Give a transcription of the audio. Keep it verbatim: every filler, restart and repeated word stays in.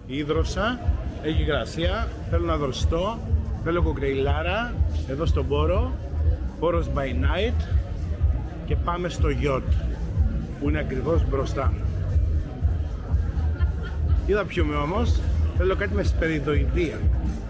ίδρωσα, έχει υγρασία, θέλω να δροσιστώ, θέλω κοκρεϊλάρα, εδώ στον Πόρο, Πόρος by night και πάμε στο yacht που είναι ακριβώς μπροστά. Τι θα πιούμε όμως? Θέλω κάτι με σπεριδοειδία.